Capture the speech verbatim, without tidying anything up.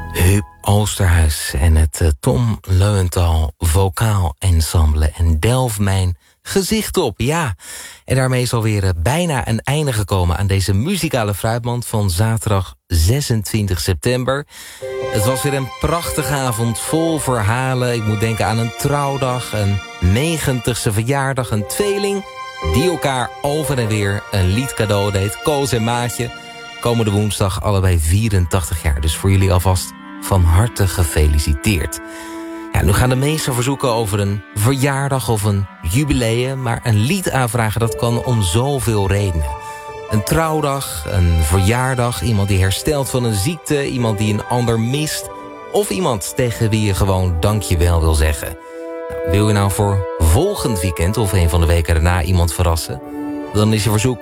Huub Oosterhuis en het uh, Tom Leuenthal Vocaal Ensemble. En delf mijn gezicht op, ja. En daarmee is alweer uh, bijna een einde gekomen aan deze muzikale fruitmand van zaterdag zesentwintig september. Het was weer een prachtige avond vol verhalen. Ik moet denken aan een trouwdag, een negentigste verjaardag, een tweeling die elkaar over en weer een lied cadeau deed. Koos en Maatje, komende woensdag allebei vierentachtig jaar. Dus voor jullie alvast van harte gefeliciteerd. Ja, nu gaan de meesten verzoeken over een verjaardag of een jubileum, maar een lied aanvragen, dat kan om zoveel redenen. Een trouwdag, een verjaardag, iemand die herstelt van een ziekte, iemand die een ander mist, of iemand tegen wie je gewoon dankjewel wil zeggen. Nou, wil je nou voor volgend weekend of een van de weken daarna iemand verrassen? Dan is je verzoek